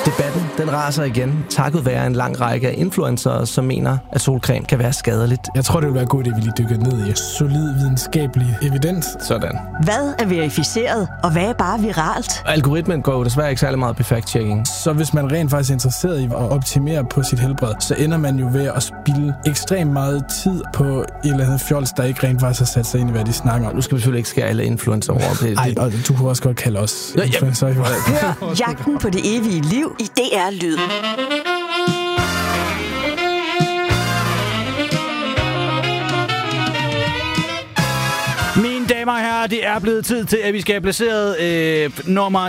Debatten, den raser igen, takket være en lang række af influencere, som mener, at solcreme kan være skadeligt. Jeg tror, det vil være godt, at vi lige dykker ned i solid videnskabelig evidens. Sådan. Hvad er verificeret, og hvad er bare viralt? Algoritmen går jo desværre ikke særlig meget på fact-checking. Så hvis man rent faktisk er interesseret i at optimere på sit helbred, så ender man jo ved at spilde ekstremt meget tid på et eller andet fjols, der ikke rent faktisk har sat sig ind i, hvad de snakker om. Nu skal vi selvfølgelig ikke skære alle influencer over. Nej, og du kunne også godt kalde os influencer. Jagten på det evige liv i DR Lyd. Mine damer og herrer, det er blevet tid til, at vi skal have placeret nummer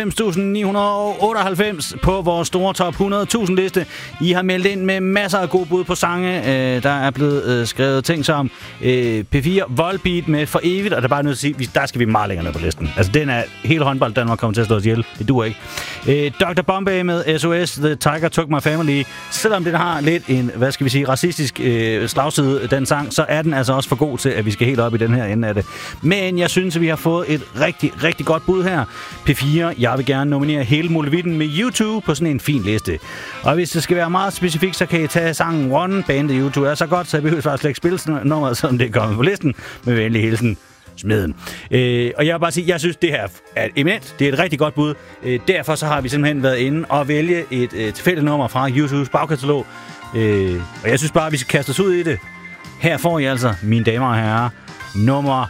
99.998 på vores store top 100.000 liste. I har meldt ind med masser af gode bud på sange. Der er blevet skrevet ting som P4 Volbeat med For Evigt, og der er bare nødt til at sige, der skal vi meget længere ned på listen. Altså, den er hele håndbold, Danmark kommer til at slå os ihjel. Det duer ikke. Dr. Bombay med SOS, The Tiger Took My Family. Selvom den har lidt en, hvad skal vi sige, racistisk slagside, den sang, så er den altså også for god til, at vi skal helt op i den her ende af det. Men jeg synes, at vi har fået et rigtig, rigtig godt bud her. P4, jeg vil gerne nominere hele muligheden med U2 på sådan en fin liste. Og hvis det skal være meget specifikt, så kan I tage sangen One. Bandet U2 er så godt, så jeg behøver faktisk slet ikke spille sådan nummeret, som det er kommet på listen. Med venlig hilsen. Smeden. Og jeg vil bare sige, jeg synes, det her er eminent. Det er et rigtig godt bud. Derfor så har vi simpelthen været inde og vælge et tilfældigt nummer fra U2's bagkatalog. Og jeg synes bare, at vi skal kaste os ud i det. Her får I altså, mine damer og herrer, nummer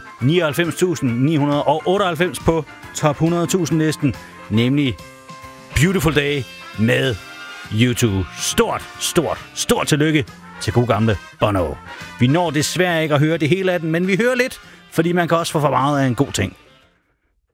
99.998 på top 100.000 listen, nemlig Beautiful Day med U2. Stort tillykke til god gamle Bono. Vi når desværre ikke at høre det hele af den, men vi hører lidt, fordi man kan også få for meget af en god ting.